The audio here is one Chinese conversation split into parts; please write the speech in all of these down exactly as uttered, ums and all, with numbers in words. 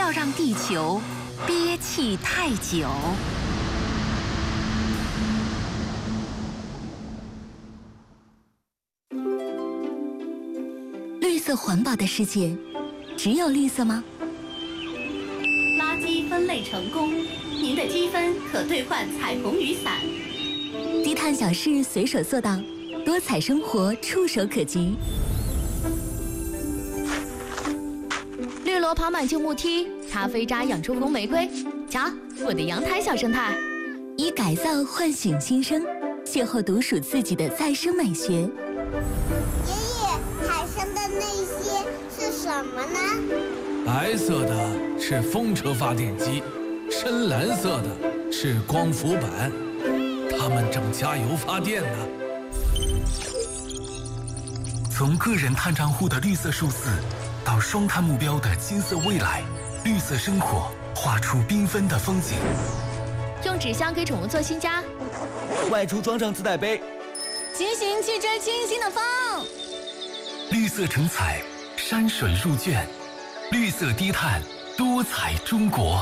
要让地球憋气太久。绿色环保的世界，只有绿色吗？ 垃圾分类成功，您的积分可兑换彩虹雨伞。 低碳小事随手做到，多彩生活触手可及。 绿萝跑满旧木梯，咖啡渣养出红玫瑰。瞧，我的阳台小生态。 以改造唤醒新生，邂逅独属自己的再生美学。 爷爷，海上的那些是什么呢？ 白色的是风车发电机，深蓝色的是光伏板，它们正加油发电呢。 从个人碳账户的绿色数字，到双碳目标的金色未来，绿色生活画出缤纷的风景。 用纸箱给宠物做新家， 外出装上自带杯， 骑行去追清新的风。 绿色成彩，山水入卷，绿色低碳，多彩中国。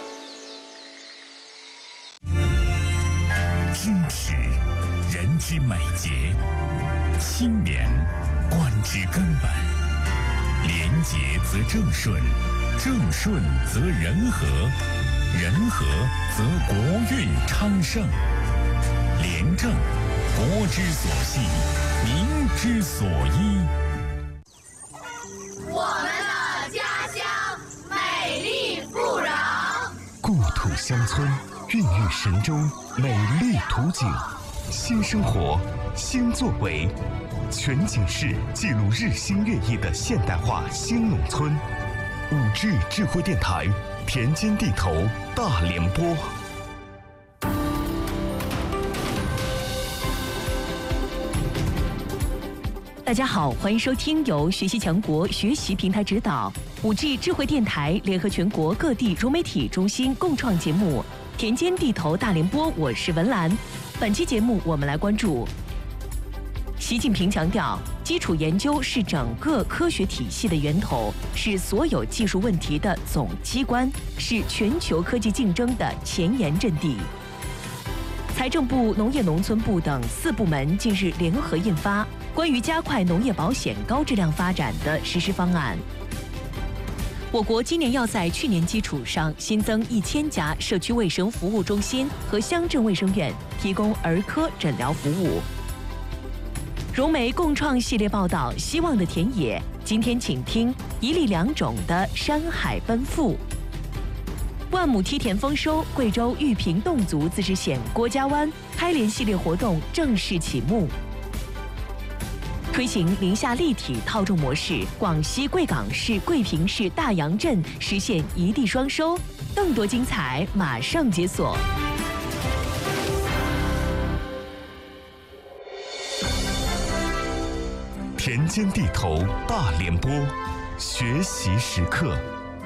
矜持，人之美洁；清廉，官之根本。廉洁则正顺，正顺则人和，人和则国运昌盛。廉政，国之所系，民之所依。 我们的家乡美丽富饶， 故土乡村孕育神州美丽图景，新生活，新作为。全景式记录日新月异的现代化新农村。五 G 智慧电台，田间地头大联播。 大家好，欢迎收听由学习强国学习平台指导，五 G 智慧电台联合全国各地融媒体中心共创节目《田间地头大联播》，我是文兰。本期节目我们来关注。习近平强调，基础研究是整个科学体系的源头，是所有技术问题的总机关，是全球科技竞争的前沿阵地。财政部、农业农村部等四部门近日联合印发关于加快农业保险高质量发展的实施方案。我国今年要在去年基础上新增一千家社区卫生服务中心和乡镇卫生院，提供儿科诊疗服务。融媒共创系列报道《希望的田野》，今天请听一粒两种的山海奔赴。万亩梯田丰收，贵州玉屏侗族自治县郭家湾开联系列活动正式启幕。推行林下立体套种模式，广西贵港市贵平市大洋镇实现一地双收，更多精彩马上解锁。 田间地头大联播，学习时刻。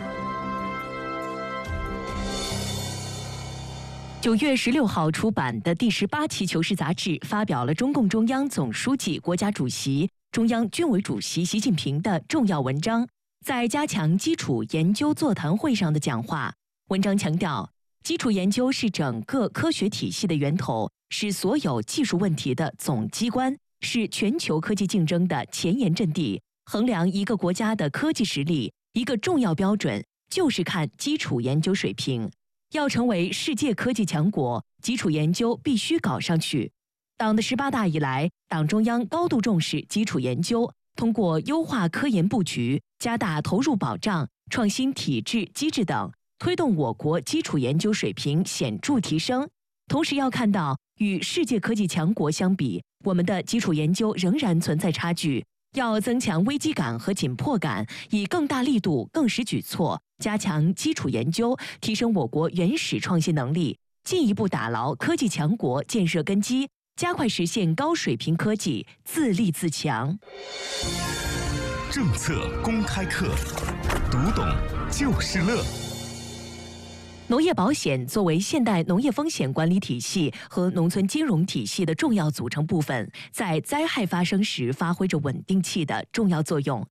九月十六号出版的第十八期《求是》杂志发表了中共中央总书记、国家主席、中央军委主席习近平的重要文章，在加强基础研究座谈会上的讲话。文章强调，基础研究是整个科学体系的源头，是所有技术问题的总机关，是全球科技竞争的前沿阵地。衡量一个国家的科技实力，一个重要标准就是看基础研究水平。要成为世界科技强国，基础研究必须搞上去。党的十八大以来，党中央高度重视基础研究，通过优化科研布局、加大投入保障、创新体制机制等，推动我国基础研究水平显著提升。同时要看到，与世界科技强国相比，我们的基础研究仍然存在差距，要增强危机感和紧迫感，以更大力度、更实举措，加强基础研究，提升我国原始创新能力，进一步打牢科技强国建设根基，加快实现高水平科技自立自强。 政策公开课，读懂就是乐。 农业保险作为现代农业风险管理体系和农村金融体系的重要组成部分，在灾害发生时发挥着稳定器的重要作用。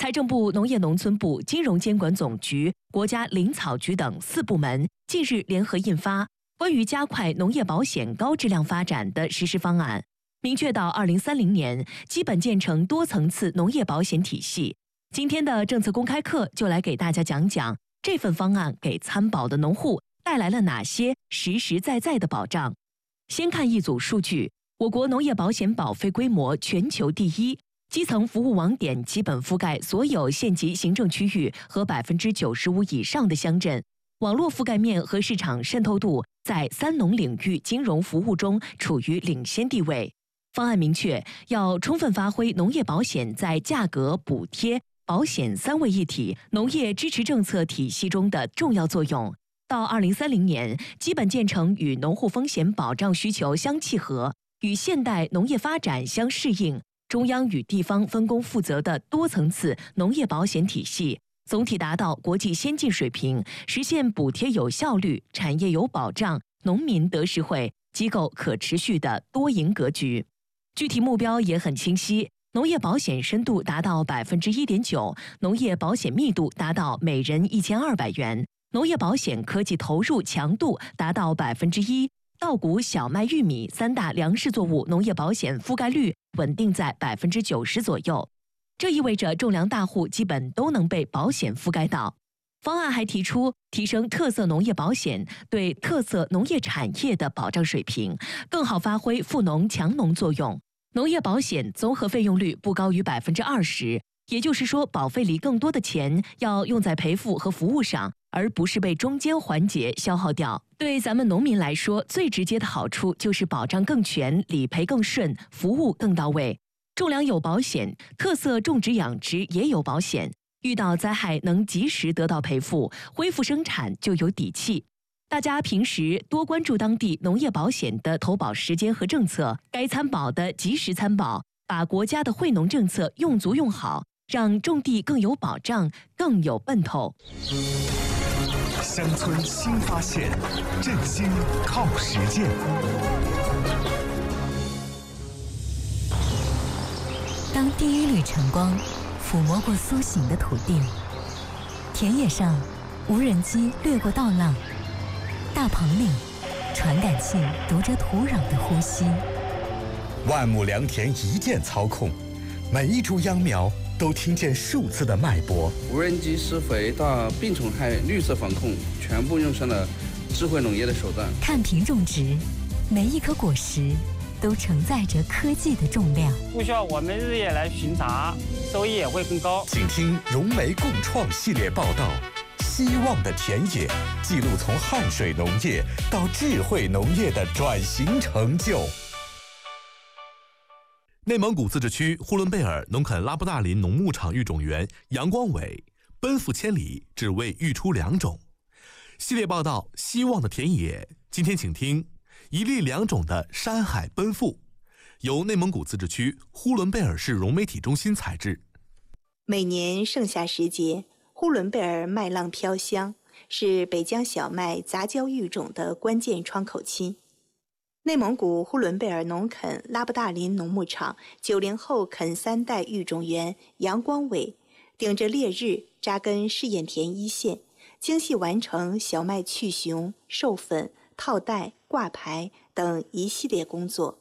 财政部、农业农村部、金融监管总局、国家林草局等四部门近日联合印发《关于加快农业保险高质量发展的实施方案》，明确到二零三零年基本建成多层次农业保险体系。今天的政策公开课就来给大家讲讲这份方案给参保的农户带来了哪些实实在在的保障。先看一组数据，我国农业保险保费规模全球第一，基层服务网点基本覆盖所有县级行政区域和百分之九十五以上的乡镇，网络覆盖面和市场渗透度在三农领域金融服务中处于领先地位。方案明确，要充分发挥农业保险在价格、补贴、保险三位一体农业支持政策体系中的重要作用。到二零三零年，基本建成与农户风险保障需求相契合，与现代农业发展相适应，中央与地方分工负责的多层次农业保险体系，总体达到国际先进水平，实现补贴有效率、产业有保障、农民得实惠、机构可持续的多赢格局。具体目标也很清晰，农业保险深度达到百分之一点九，农业保险密度达到每人一千二百元，农业保险科技投入强度达到百分之一，稻谷、小麦、玉米三大粮食作物农业保险覆盖率稳定在百分之九十左右。这意味着种粮大户基本都能被保险覆盖到。方案还提出提升特色农业保险对特色农业产业的保障水平，更好发挥富农强农作用。农业保险综合费用率不高于百分之二十，也就是说，保费里更多的钱要用在赔付和服务上，而不是被中间环节消耗掉。对咱们农民来说，最直接的好处就是保障更全、理赔更顺、服务更到位。种粮有保险，特色种植养殖也有保险，遇到灾害能及时得到赔付，恢复生产就有底气。大家平时多关注当地农业保险的投保时间和政策，该参保的及时参保，把国家的惠农政策用足用好，让种地更有保障，更有奔头。 乡村新发现，振兴靠实践。 当第一缕晨光抚摸过苏醒的土地，田野上无人机掠过稻浪，大棚里传感器读着土壤的呼吸。 万亩良田一键操控，每一株秧苗都听见数字的脉搏。 无人机施肥到病虫害绿色防控，全部用上了智慧农业的手段。 看品种植，每一颗果实都承载着科技的重量。 不需要我们日夜来巡查，收益也会更高。 请听融媒共创系列报道，希望的田野，记录从汗水农业到智慧农业的转型成就。 内蒙古自治区呼伦贝尔农垦拉布大林农牧场育种员杨光伟奔赴千里，只为育出良种。系列报道《希望的田野》，今天请听一粒良种的山海奔赴，由内蒙古自治区呼伦贝尔市融媒体中心采制。 每年盛夏时节，呼伦贝尔麦浪飘香，是北疆小麦杂交育种的关键窗口期。内蒙古呼伦贝尔农垦拉布大林农牧场九零后垦三代育种员杨光伟，顶着烈日扎根试验田一线，精细完成小麦去熊、授粉、套袋、挂牌等一系列工作。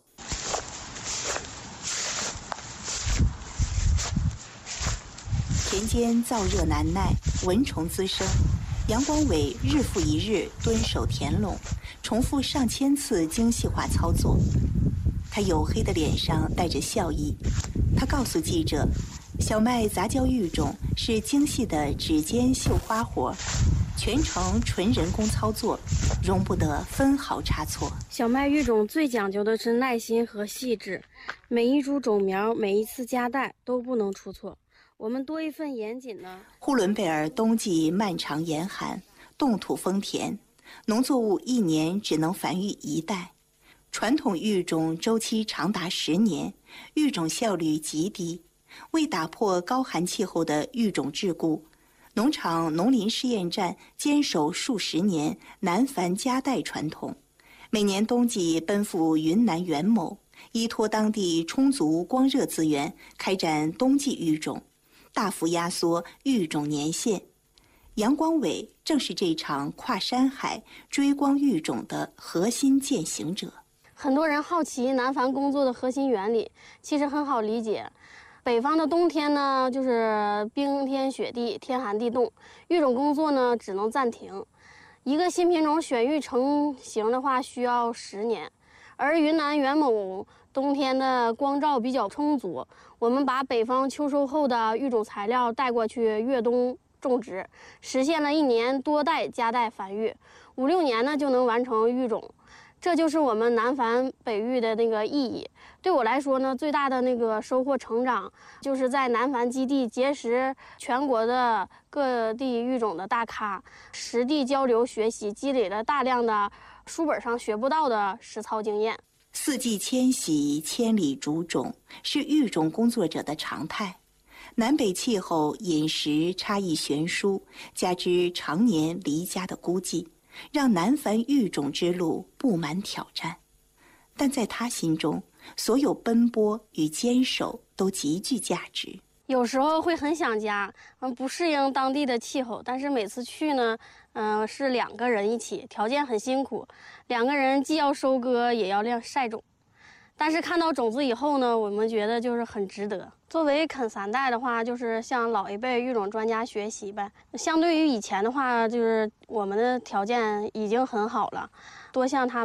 田间燥热难耐，蚊虫滋生，杨光伟日复一日蹲守田垄，重复上千次精细化操作。他黝黑的脸上带着笑意。他告诉记者，小麦杂交育种是精细的指尖绣花活，全程纯人工操作，容不得分毫差错。 小麦育种最讲究的是耐心和细致，每一株种苗、每一次夹带都不能出错。我们多一份严谨呢。 呼伦贝尔冬季漫长严寒，冻土丰田，农作物一年只能繁育一代。传统育种周期长达十年，育种效率极低。为打破高寒气候的育种桎梏，农场农林试验站坚守数十年南繁夹带传统，每年冬季奔赴云南元谋，依托当地充足光热资源，开展冬季育种。 大幅压缩育种年限。杨光伟正是这场跨山海追光育种的核心践行者。 很多人好奇南繁工作的核心原理，其实很好理解。北方的冬天呢，就是冰天雪地，天寒地冻，育种工作呢只能暂停。一个新品种选育成型的话，需要十年。而云南元谋冬天的光照比较充足，我们把北方秋收后的育种材料带过去越冬种植，实现了一年多代加代繁育，五六年呢就能完成育种。这就是我们南繁北育的那个意义。对我来说呢，最大的那个收获成长，就是在南繁基地结识全国的各地育种的大咖，实地交流学习，积累了大量的书本上学不到的实操经验。 四季迁徙，千里逐种，是育种工作者的常态。南北气候、饮食差异悬殊，加之常年离家的孤寂，让南繁育种之路布满挑战。但在他心中，所有奔波与坚守都极具价值。 有时候会很想家，嗯，不适应当地的气候，但是每次去呢，嗯、呃，是两个人一起，条件很辛苦，两个人既要收割，也要晾晒种。但是看到种子以后呢，我们觉得就是很值得。作为垦三代的话，就是向老一辈育种专家学习呗。相对于以前的话，就是我们的条件已经很好了，多向他们